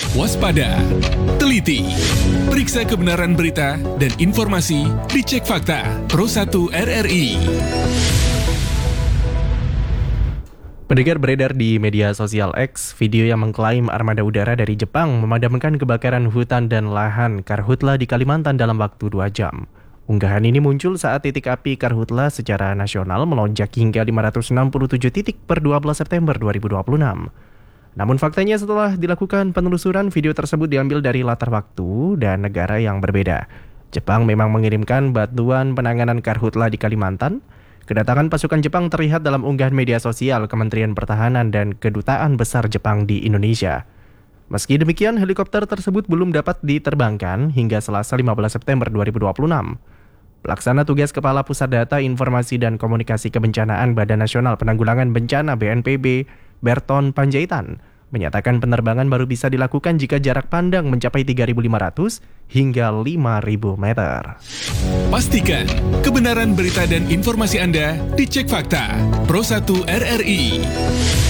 waspada, teliti, periksa kebenaran berita dan informasi dicek fakta Pro1 RRI. Pendengar, beredar di media sosial X video yang mengklaim armada udara dari Jepang memadamkan kebakaran hutan dan lahan karhutla di Kalimantan dalam waktu 2 jam. Unggahan ini muncul saat titik api karhutla secara nasional melonjak hingga 567 titik per 12 September 2026. Namun faktanya setelah dilakukan penelusuran, video tersebut diambil dari latar waktu dan negara yang berbeda. Jepang memang mengirimkan bantuan penanganan karhutla di Kalimantan. Kedatangan pasukan Jepang terlihat dalam unggahan media sosial Kementerian Pertahanan dan Kedutaan Besar Jepang di Indonesia. Meski demikian, helikopter tersebut belum dapat diterbangkan hingga Selasa 15 September 2026. Pelaksana tugas Kepala Pusat Data Informasi dan Komunikasi Kebencanaan Badan Nasional Penanggulangan Bencana BNPB, Berton Panjaitan, menyatakan penerbangan baru bisa dilakukan jika jarak pandang mencapai 3.500 hingga 5.000 meter. Pastikan kebenaran berita dan informasi Anda dicek fakta Pro1 RRI.